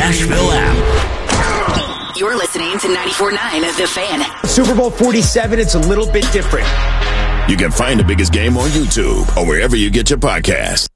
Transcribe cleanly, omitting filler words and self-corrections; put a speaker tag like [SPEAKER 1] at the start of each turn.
[SPEAKER 1] Nashville app.
[SPEAKER 2] You're listening to 94.9 The Fan.
[SPEAKER 3] Super Bowl 47, it's a little bit different.
[SPEAKER 4] You can find the biggest game on YouTube or wherever you get your podcast.